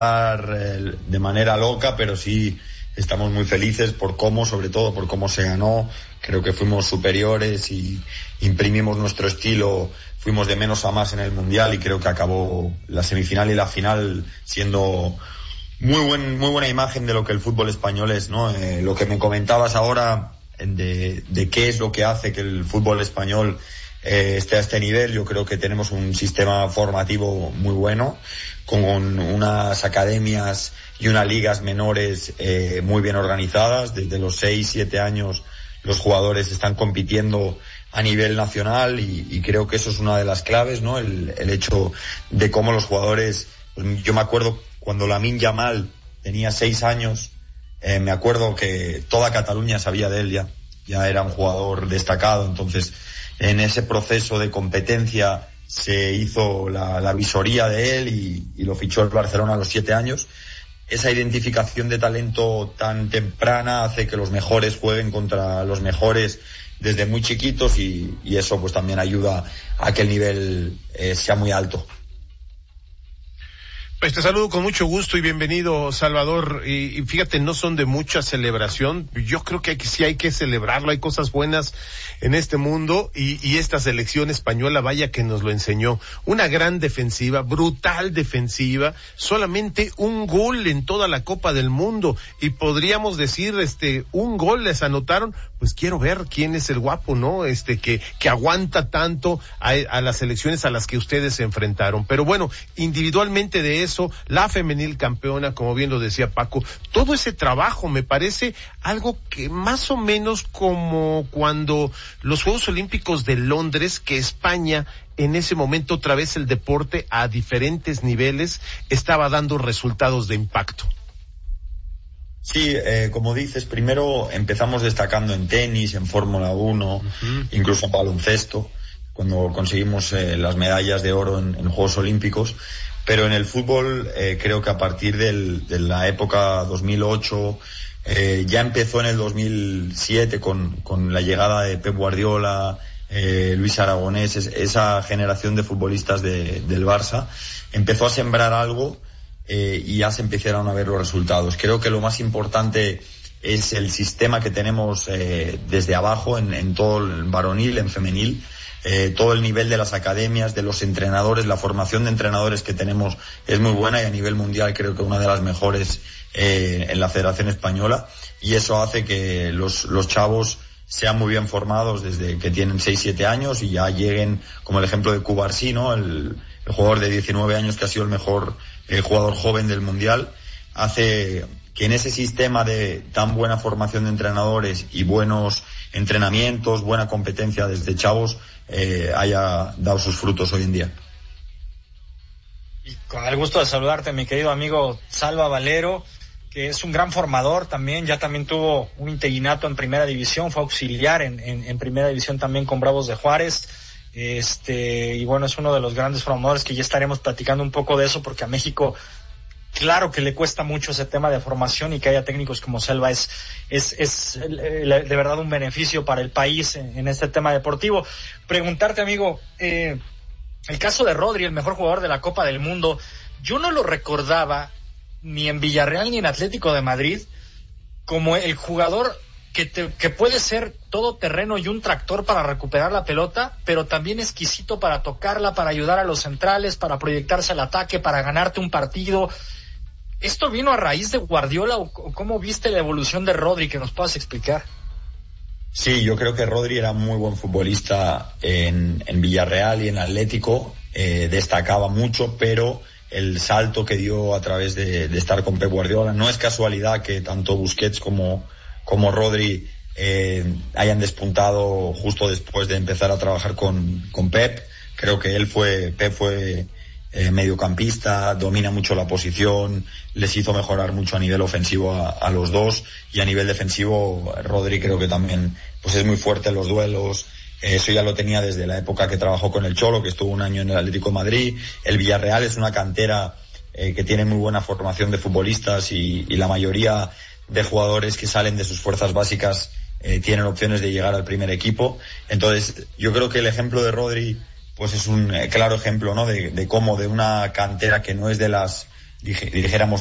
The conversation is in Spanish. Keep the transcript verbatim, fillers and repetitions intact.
eh, de manera loca, pero sí estamos muy felices por cómo, sobre todo por cómo se ganó. Creo que fuimos superiores y imprimimos nuestro estilo, fuimos de menos a más en el Mundial y creo que acabó la semifinal y la final siendo muy buen, muy buena imagen de lo que el fútbol español es, ¿no? Eh, lo que me comentabas ahora de, de qué es lo que hace que el fútbol español eh, esté a este nivel. Yo creo que tenemos un sistema formativo muy bueno, con unas academias y unas ligas menores eh, muy bien organizadas. Desde los seis, siete años los jugadores están compitiendo a nivel nacional y, y creo que eso es una de las claves, ¿no? El, el hecho de cómo los jugadores, pues yo me acuerdo cuando Lamine Yamal tenía seis años, eh, me acuerdo que toda Cataluña sabía de él ya, ya era un jugador destacado. Entonces en ese proceso de competencia se hizo la, la visoría de él y, y lo fichó el Barcelona a los siete años. Esa identificación de talento tan temprana hace que los mejores jueguen contra los mejores desde muy chiquitos y, y eso pues también ayuda a que el nivel eh, sea muy alto. Pues te saludo con mucho gusto y bienvenido, Salvador. Y, y fíjate, no son de mucha celebración. Yo creo que, hay que sí hay que celebrarlo. Hay cosas buenas en este mundo y, y esta selección española, vaya que nos lo enseñó. Una gran defensiva, brutal defensiva, solamente un gol en toda la Copa del Mundo y podríamos decir, este, un gol les anotaron. Pues quiero ver quién es el guapo, ¿no? Este, que, que aguanta tanto a, a las selecciones a las que ustedes se enfrentaron. Pero bueno, individualmente de eso, la femenil campeona, como bien lo decía Paco, todo ese trabajo me parece algo que más o menos como cuando los Juegos Olímpicos de Londres, que España en ese momento otra vez el deporte a diferentes niveles estaba dando resultados de impacto. Sí, eh, como dices, primero empezamos destacando en tenis, en Fórmula uno, uh-huh. incluso en baloncesto, cuando conseguimos eh, las medallas de oro en, en Juegos Olímpicos. Pero en el fútbol eh, creo que a partir del, de la época dos mil ocho, eh, ya empezó en el dos mil siete con, con la llegada de Pep Guardiola, eh, Luis Aragonés, es, esa generación de futbolistas de, del Barça, empezó a sembrar algo eh, y ya se empezaron a ver los resultados. Creo que lo más importante es el sistema que tenemos eh, desde abajo, en, en todo el varonil, en femenil. Eh, todo el nivel de las academias, de los entrenadores, la formación de entrenadores que tenemos es muy buena y a nivel mundial creo que una de las mejores eh, en la Federación Española, y eso hace que los, los chavos sean muy bien formados desde que tienen seis siete años y ya lleguen, como el ejemplo de Cubarsí, ¿no? el, el jugador de diecinueve años que ha sido el mejor eh, jugador joven del mundial, hace que en ese sistema de tan buena formación de entrenadores y buenos entrenamientos, buena competencia desde chavos, eh, haya dado sus frutos hoy en día. Y con el gusto de saludarte, mi querido amigo Salva Valero, que es un gran formador también, ya también tuvo un interinato en Primera División, fue auxiliar en, en, en Primera División también con Bravos de Juárez, este y bueno, es uno de los grandes formadores que ya estaremos platicando un poco de eso, porque a México claro que le cuesta mucho ese tema de formación, y que haya técnicos como Selva es, es, es de verdad un beneficio para el país en, en este tema deportivo. Preguntarte, amigo, eh, el caso de Rodri, el mejor jugador de la Copa del Mundo, yo no lo recordaba ni en Villarreal ni en Atlético de Madrid como el jugador que, te, que puede ser todo terreno y un tractor para recuperar la pelota, pero también exquisito para tocarla, para ayudar a los centrales, para proyectarse al ataque, para ganarte un partido. ¿Esto vino a raíz de Guardiola o cómo viste la evolución de Rodri? Que nos puedas explicar. Sí, yo creo que Rodri era muy buen futbolista en, en Villarreal y en Atlético, eh, destacaba mucho, pero el salto que dio a través de, de estar con Pep Guardiola, no es casualidad que tanto Busquets como, como Rodri eh, hayan despuntado justo después de empezar a trabajar con, con Pep. Creo que él fue, Pep fue eh, mediocampista, domina mucho la posición, les hizo mejorar mucho a nivel ofensivo a, a los dos, y a nivel defensivo Rodri creo que también pues es muy fuerte en los duelos. Eso ya lo tenía desde la época que trabajó con el Cholo, que estuvo un año en el Atlético de Madrid. El Villarreal es una cantera eh, que tiene muy buena formación de futbolistas, y, y la mayoría de jugadores que salen de sus fuerzas básicas eh, tienen opciones de llegar al primer equipo. Entonces yo creo que el ejemplo de Rodri pues es un eh, claro ejemplo, ¿no? de, de cómo de una cantera que no es de las dije, dirigiéramos